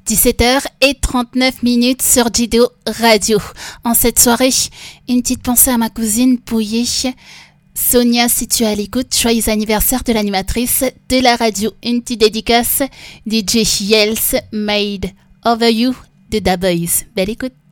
17h39 sur Jido Radio. En cette soirée, une petite pensée à ma cousine Pouillé. Sonia, si tu es à l'écoute, joyeux anniversaire de l'animatrice de la radio. Une petite dédicace, DJ Yels, Made Over You de Da Boys. Belle écoute.